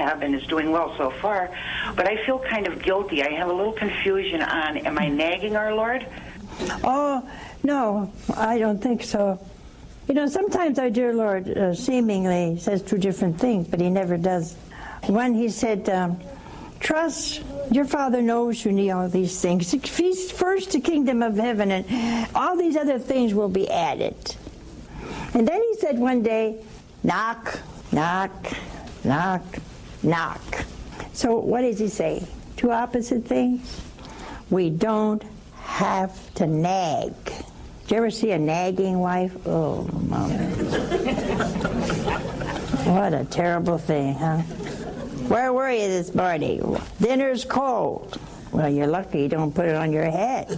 have and is doing well so far. But I feel kind of guilty. I have a little confusion on, am I nagging our Lord? Oh, no, I don't think so. You know, sometimes our dear Lord seemingly says two different things, but he never does. One, he said, trust, your Father knows you need all these things. Seek first the kingdom of heaven, and all these other things will be added. And then he said one day, knock, knock, knock, knock. So what does he say? Two opposite things? We don't have to nag. Did you ever see a nagging wife? Oh, Mama. What a terrible thing, huh? Where were you this morning? Dinner's cold. Well, you're lucky you don't put it on your head.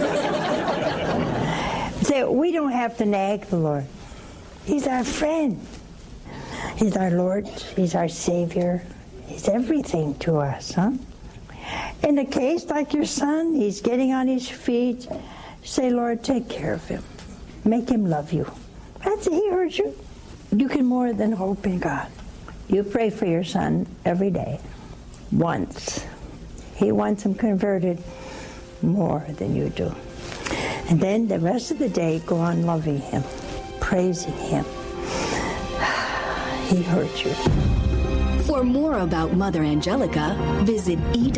So we don't have to nag the Lord. He's our friend. He's our Lord. He's our Savior. He's everything to us, huh? In a case like your son, he's getting on his feet. Say, Lord, take care of him. Make him love you. That's it. He heard you. You can more than hope in God. You pray for your son every day. Once. He wants him converted more than you do. And then the rest of the day, go on loving him, praising him. He heard you. For more about Mother Angelica, visit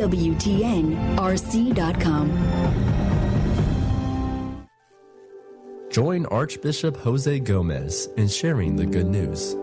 EWTNRC.com. Join Archbishop Jose Gomez in sharing the good news.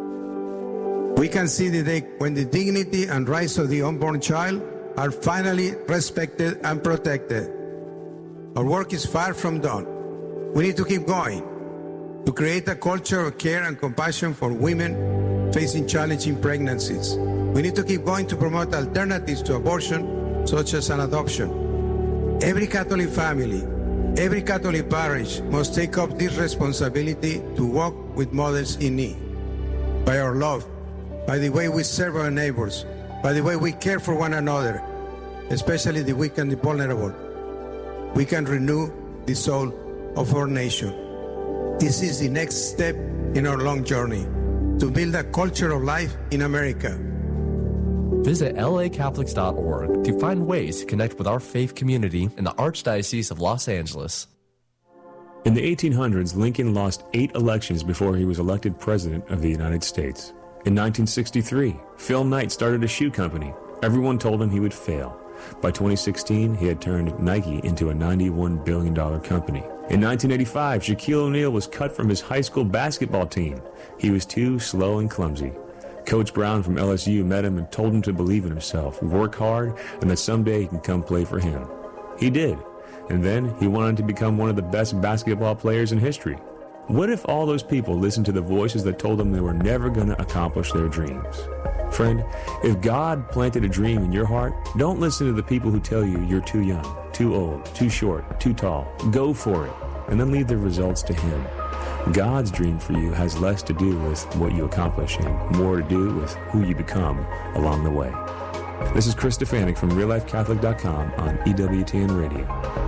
We can see the day when the dignity and rights of the unborn child are finally respected and protected. Our work is far from done. We need to keep going to create a culture of care and compassion for women facing challenging pregnancies. We need to keep going to promote alternatives to abortion, such as an adoption. Every Catholic family, every Catholic parish must take up this responsibility to walk with mothers in need. By our love, by the way we serve our neighbors, by the way we care for one another, especially the weak and the vulnerable, we can renew the soul of our nation. This is the next step in our long journey to build a culture of life in America. Visit lacatholics.org to find ways to connect with our faith community in the Archdiocese of Los Angeles. In the 1800s, Lincoln lost 8 elections before he was elected President of the United States. In 1963, Phil Knight started a shoe company. Everyone told him he would fail. By 2016, he had turned Nike into a $91 billion company. In 1985, Shaquille O'Neal was cut from his high school basketball team. He was too slow and clumsy. Coach Brown from LSU met him and told him to believe in himself, work hard, and that someday he can come play for him. He did. And then he went on to become one of the best basketball players in history. What if all those people listened to the voices that told them they were never going to accomplish their dreams? Friend, if God planted a dream in your heart, don't listen to the people who tell you you're too young, too old, too short, too tall. Go for it, and then leave the results to Him. God's dream for you has less to do with what you accomplish and more to do with who you become along the way. This is Chris Stefanik from RealLifeCatholic.com on EWTN Radio.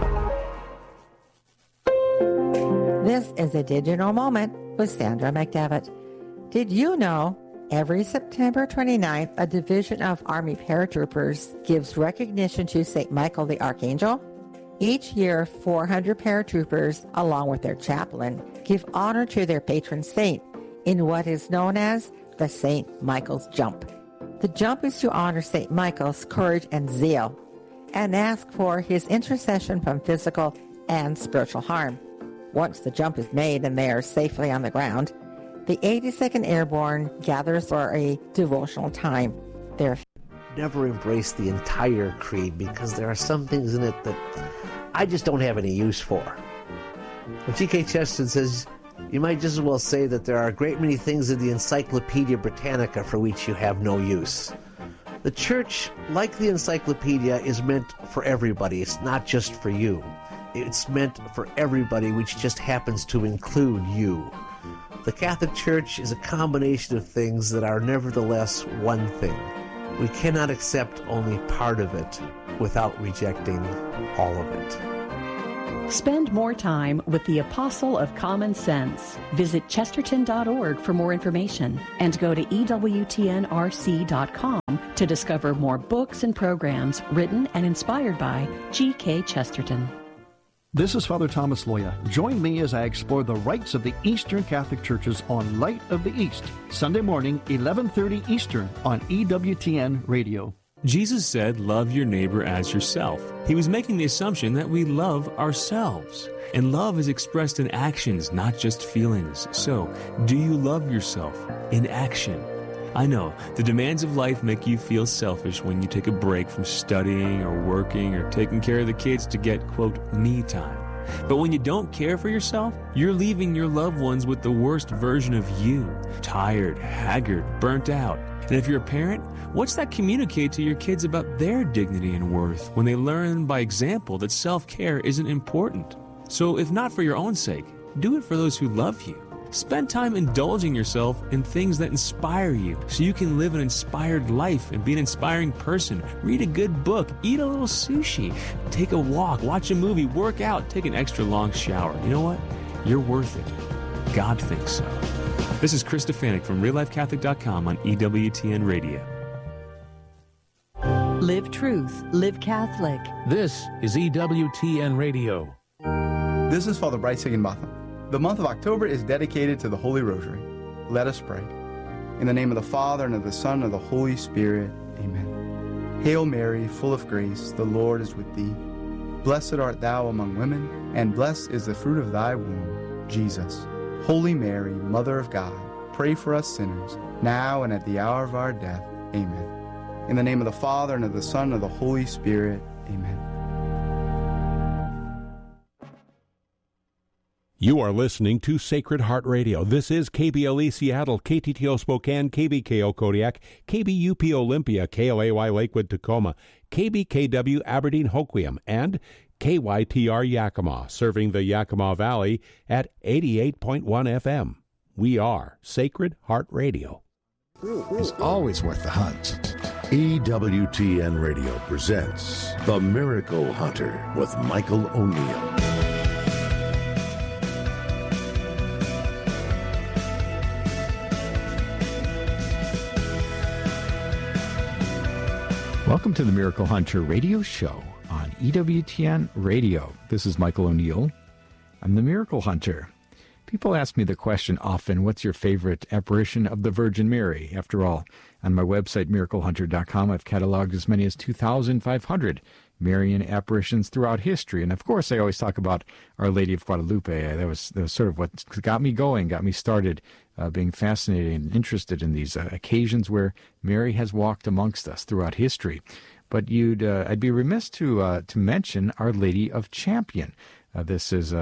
This is a Digital Moment with Sandra McDevitt. Did you know every September 29th, a division of Army paratroopers gives recognition to St. Michael the Archangel? Each year, 400 paratroopers, along with their chaplain, give honor to their patron saint in what is known as the St. Michael's Jump. The jump is to honor St. Michael's courage and zeal and ask for his intercession from physical and spiritual harm. Once the jump is made and they are safely on the ground, the 82nd Airborne gathers for a devotional time. Never embrace the entire creed because there are some things in it that I just don't have any use for. When G.K. Chesterton says, you might just as well say that there are a great many things in the Encyclopedia Britannica for which you have no use. The church, like the encyclopedia, is meant for everybody. It's not just for you. It's meant for everybody, which just happens to include you. The Catholic Church is a combination of things that are nevertheless one thing. We cannot accept only part of it without rejecting all of it. Spend more time with the Apostle of Common Sense. Visit Chesterton.org for more information and go to EWTNRC.com to discover more books and programs written and inspired by G.K. Chesterton. This is Father Thomas Loya. Join me as I explore the rites of the Eastern Catholic Churches on Light of the East, Sunday morning, 11:30 Eastern on EWTN Radio. Jesus said, love your neighbor as yourself. He was making the assumption that we love ourselves. And love is expressed in actions, not just feelings. So, do you love yourself in action? I know, the demands of life make you feel selfish when you take a break from studying or working or taking care of the kids to get, quote, me time. But when you don't care for yourself, you're leaving your loved ones with the worst version of you, tired, haggard, burnt out. And if you're a parent, what's that communicate to your kids about their dignity and worth when they learn by example that self-care isn't important? So if not for your own sake, do it for those who love you. Spend time indulging yourself in things that inspire you so you can live an inspired life and be an inspiring person. Read a good book, eat a little sushi, take a walk, watch a movie, work out, take an extra long shower. You know what? You're worth it. God thinks so. This is Chris Stefanik from RealLifeCatholic.com on EWTN Radio. Live truth, live Catholic. This is EWTN Radio. This is Father Bryce Higginbotham. The month of October is dedicated to the Holy Rosary. Let us pray. In the name of the Father, and of the Son, and of the Holy Spirit. Amen. Hail Mary, full of grace, the Lord is with thee. Blessed art thou among women, and blessed is the fruit of thy womb, Jesus. Holy Mary, Mother of God, pray for us sinners, now and at the hour of our death. Amen. In the name of the Father, and of the Son, and of the Holy Spirit. Amen. You are listening to Sacred Heart Radio. This is KBLE Seattle, KTTO Spokane, KBKO Kodiak, KBUP Olympia, KLAY Lakewood Tacoma, KBKW Aberdeen Hoquiam, and KYTR Yakima, serving the Yakima Valley at 88.1 FM. We are Sacred Heart Radio. It's always worth the hunt. EWTN Radio presents The Miracle Hunter with Michael O'Neill. Welcome to the Miracle Hunter radio show on EWTN Radio. This is Michael O'Neill. I'm the Miracle Hunter. People ask me the question often, what's your favorite apparition of the Virgin Mary? After all, on my website, miraclehunter.com, I've cataloged as many as 2,500 Marian apparitions throughout history. And of course, I always talk about Our Lady of Guadalupe. That was sort of what got me going, got me started being fascinated and interested in these occasions where Mary has walked amongst us throughout history. But I'd be remiss to mention Our Lady of Champion. This is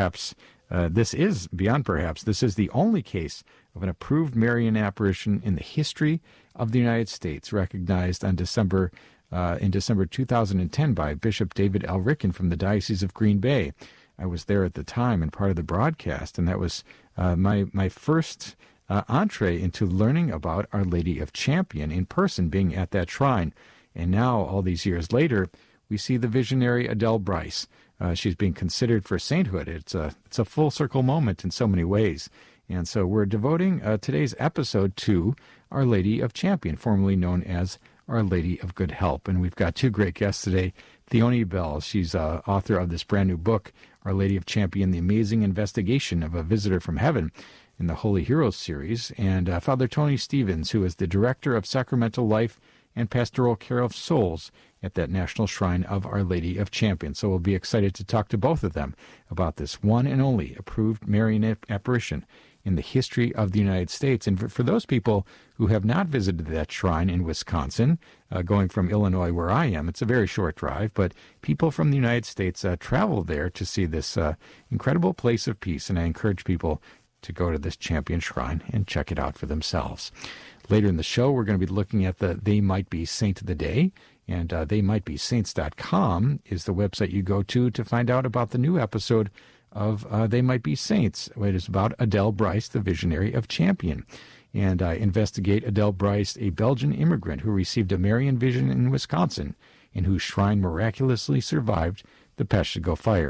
beyond perhaps, this is the only case of an approved Marian apparition in the history of the United States, recognized on December 2010 by Bishop David L. Ricken from the Diocese of Green Bay. I was there at the time and part of the broadcast, and that was my first entree into learning about Our Lady of Champion in person, being at that shrine. And now, all these years later, we see the visionary Adele Bryce. She's being considered for sainthood. It's a full circle moment in so many ways. And so we're devoting today's episode to Our Lady of Champion, formerly known as Our Lady of Good Help. And we've got two great guests today. Theoni Bell, she's author of this brand new book, Our Lady of Champion, The Amazing Investigation of a Visitor from Heaven, in the Holy Heroes series, and Father Tony Stevens, who is the Director of Sacramental Life and Pastoral Care of Souls at that National Shrine of Our Lady of Champion. So we'll be excited to talk to both of them about this one and only approved Marian apparition in the history of the United States. And for those people who have not visited that shrine in Wisconsin, going from Illinois where I am, it's a very short drive, but people from the United States travel there to see this incredible place of peace, and I encourage people to go to this Champion Shrine and check it out for themselves. Later in the show, we're going to be looking at the They Might Be Saint of the Day, and theymightbesaints.com is the website you go to find out about the new episode of They Might Be Saints. It is about Adele Bryce, the visionary of Champion. And I investigate Adele Bryce, a Belgian immigrant who received a Marian vision in Wisconsin and whose shrine miraculously survived the Peshtigo fire.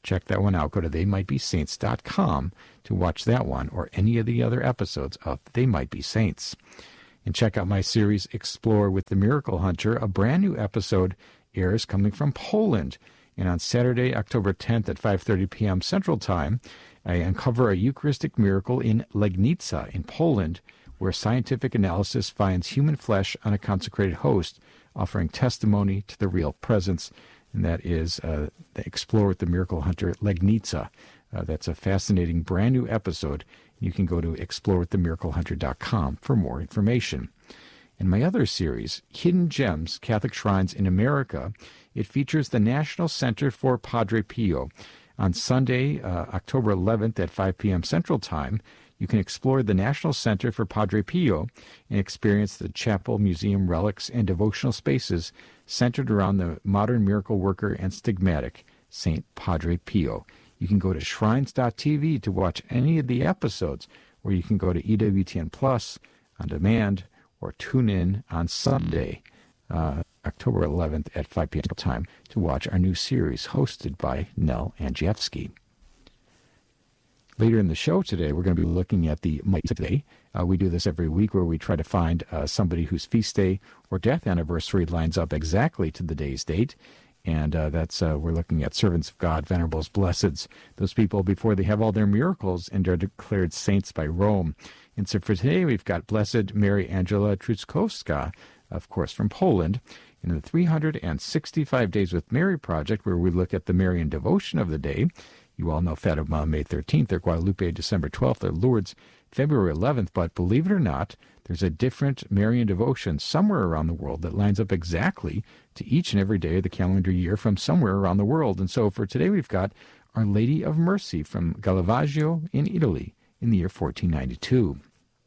Check that one out. Go to theymightbesaints.com to watch that one or any of the other episodes of They Might Be Saints. And check out my series, Explore with the Miracle Hunter. A brand new episode airs coming from Poland. And on Saturday, October 10th at 5:30 p.m. Central Time, I uncover a Eucharistic miracle in Legnica in Poland, where scientific analysis finds human flesh on a consecrated host, offering testimony to the real presence. And that is the Explore with the Miracle Hunter, Legnica. That's a fascinating brand new episode. You can go to explorewiththemiraclehunter.com for more information. In my other series, Hidden Gems, Catholic Shrines in America, it features the National Center for Padre Pio. On Sunday, October 11th at 5 p.m. Central Time, you can explore the National Center for Padre Pio and experience the chapel, museum, relics, and devotional spaces centered around the modern miracle worker and stigmatic, St. Padre Pio. You can go to shrines.tv to watch any of the episodes, or you can go to EWTN Plus on demand or tune in on Sunday, October 11th at 5 p.m. time to watch our new series hosted by Nell Angievsky. Later in the show today, we're going to be looking at the Might Day. We do this every week where we try to find somebody whose feast day or death anniversary lines up exactly to the day's date. And we're looking at servants of God, venerables, blesseds, those people before they have all their miracles and are declared saints by Rome. And so for today, we've got Blessed Mary Angela Truskowska, of course, from Poland, in the 365 Days with Mary project, where we look at the Marian devotion of the day. You all know Fatima, May 13th, or Guadalupe, December 12th, or Lourdes, February 11th. But believe it or not, there's a different Marian devotion somewhere around the world that lines up exactly to each and every day of the calendar year from somewhere around the world. And so for today, we've got Our Lady of Mercy from Gallevaggio in Italy in the year 1492.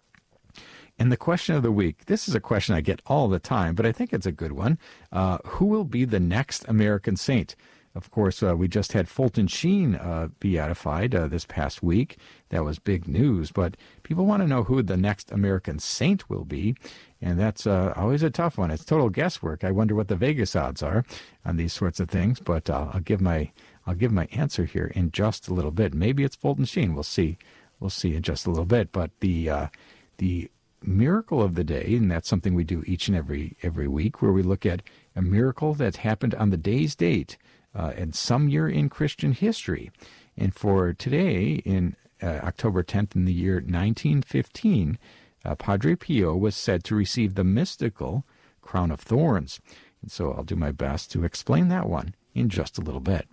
And the question of the week, this is a question I get all the time, but I think it's a good one. Who will be the next American saint? Of course, we just had Fulton Sheen beatified this past week. That was big news, but people want to know who the next American saint will be, and that's always a tough one. It's total guesswork. I wonder what the Vegas odds are on these sorts of things, but I'll give my answer here in just a little bit. Maybe it's Fulton Sheen. We'll see. We'll see in just a little bit. But the miracle of the day, and that's something we do each and every week, where we look at a miracle that happened on the day's date and some year in Christian history. And for today, in October 10th in the year 1915, Padre Pio was said to receive the mystical crown of thorns. And so I'll do my best to explain that one in just a little bit.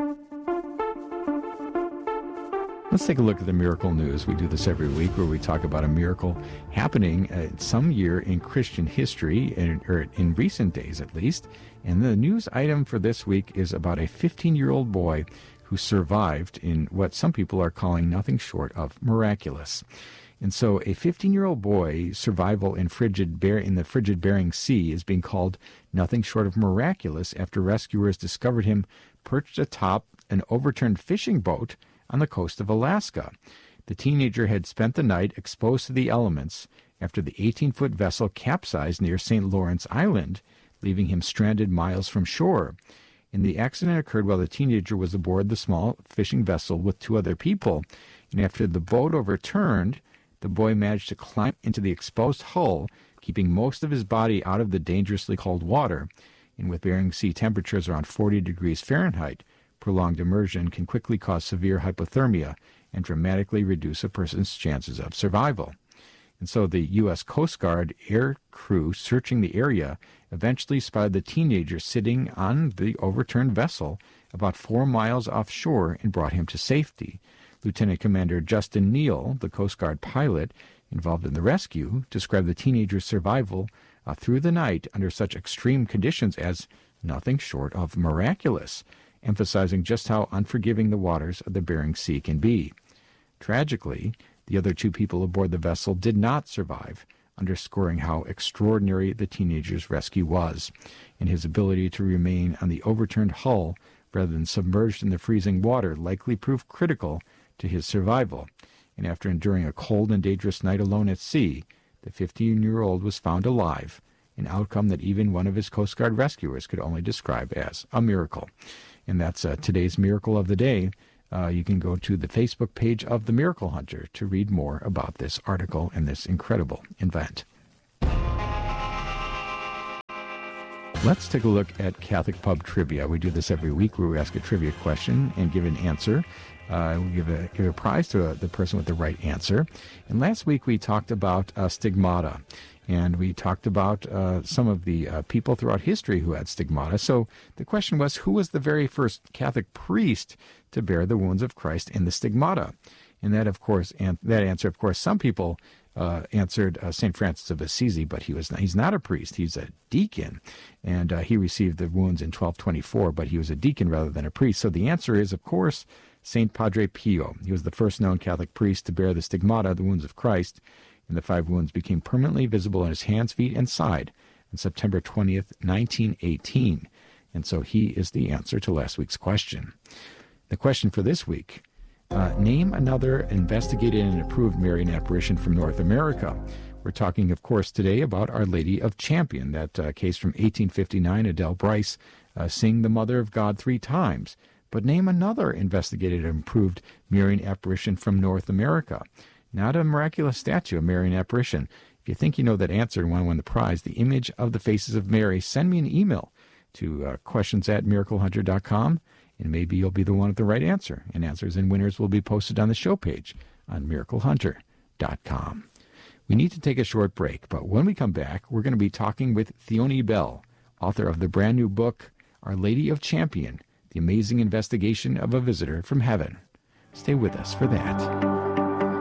Let's take a look at the miracle news. We do this every week where we talk about a miracle happening some year in Christian history, or in recent days at least. And the news item for this week is about a 15-year-old boy who survived in what some people are calling nothing short of miraculous. And so a 15-year-old boy's survival in the frigid Bering Sea is being called nothing short of miraculous after rescuers discovered him perched atop an overturned fishing boat on the coast of Alaska. The teenager had spent the night exposed to the elements after the 18-foot vessel capsized near St. Lawrence Island, leaving him stranded miles from shore. And the accident occurred while the teenager was aboard the small fishing vessel with two other people. And after the boat overturned, the boy managed to climb into the exposed hull, keeping most of his body out of the dangerously cold water. And with Bering Sea temperatures around 40 degrees Fahrenheit, prolonged immersion can quickly cause severe hypothermia and dramatically reduce a person's chances of survival. And so the U.S. Coast Guard air crew searching the area eventually spotted the teenager sitting on the overturned vessel about 4 miles offshore and brought him to safety. Lieutenant Commander Justin Neal, the Coast Guard pilot involved in the rescue, described the teenager's survival through the night under such extreme conditions as nothing short of miraculous, emphasizing just how unforgiving the waters of the Bering Sea can be. Tragically, the other two people aboard the vessel did not survive, underscoring how extraordinary the teenager's rescue was, and his ability to remain on the overturned hull rather than submerged in the freezing water likely proved critical to his survival. And after enduring a cold and dangerous night alone at sea, the 15-year-old was found alive, an outcome that even one of his Coast Guard rescuers could only describe as a miracle. and that's today's Miracle of the Day. You can go to the Facebook page of The Miracle Hunter to read more about this article and this incredible event. Let's take a look at Catholic Pub Trivia. We do this every week where we ask a trivia question and give an answer. We give a prize to the person with the right answer. And last week we talked about stigmata. And we talked about some of the people throughout history who had stigmata. So the question was, who was the very first Catholic priest to bear the wounds of Christ in the stigmata? And that, of course, that answer, of course, some people answered St. Francis of Assisi, but he's not a priest. He's a deacon. And he received the wounds in 1224, but he was a deacon rather than a priest. So the answer is, of course, St. Padre Pio. He was the first known Catholic priest to bear the stigmata, the wounds of Christ, and the 5 wounds became permanently visible on his hands, feet, and side on September 20th, 1918. And so he is the answer to last week's question. The question for this week, name another investigated and approved Marian apparition from North America. We're talking, of course, today about Our Lady of Champion, that case from 1859, Adele Bryce seeing the Mother of God 3 times. But name another investigated and approved Marian apparition from North America. Not a miraculous statue, a Marian apparition. If you think you know that answer and want to win the prize, the image of the faces of Mary, send me an email to questions@miraclehunter.com, and maybe you'll be the one with the right answer. And answers and winners will be posted on the show page on miraclehunter.com. We need to take a short break, but when we come back, we're going to be talking with Theoni Bell, author of the brand new book, Our Lady of Champion, The Amazing Investigation of a Visitor from Heaven. Stay with us for that.